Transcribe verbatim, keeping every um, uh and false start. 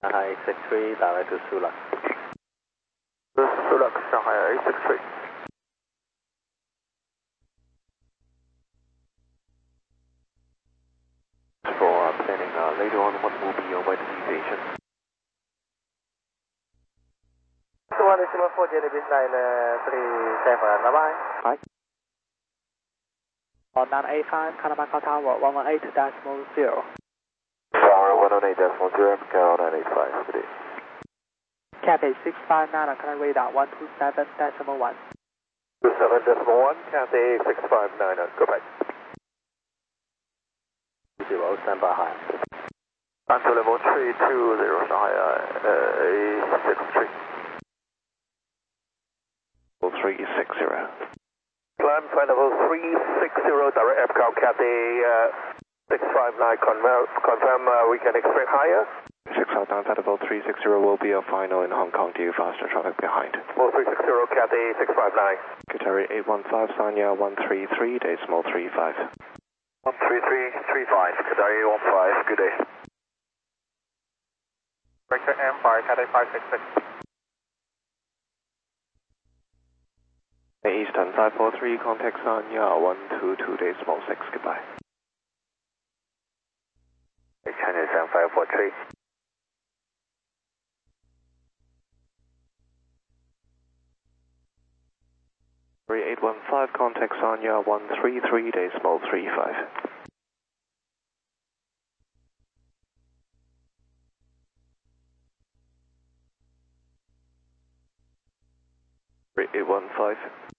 Shanghai eight six three, direct to Sulak. Sulak, Shanghai eight six three. For uh, planning uh, later on, what will be your weather deviation? one decimal four, J D B nine three seven, bye bye. Bye. On nine eight five, Kanamaka Tower, one one eight decimal zero. Tower one one eight decimal zero, Cal nine eight five, good day. Cathay six five nine on current radar, one two seven decimal one. two seven decimal one, Cathay six five nine, go back. Zero, stand by high. Onto level three two zero, Shanghai uh, eight six three. Level three six zero. Climb flight level three six zero, direct F C O W Cathay uh, six five nine, confirm, confirm uh, we can expect higher. six five nine, flight level three six zero will be a final in Hong Kong due faster traffic behind. Level three six zero, Cathay six five nine. Qatari eight one five, Sanya one three three, decimal three five. one three three three five, Qatari eight one five, good day. Vector M five, Cathay five six six. Eastern five four three, contact Sanya one two two, decimal six, goodbye. China seven five four three. eight one five, contact Sanya one three three, decimal three five. eight one five.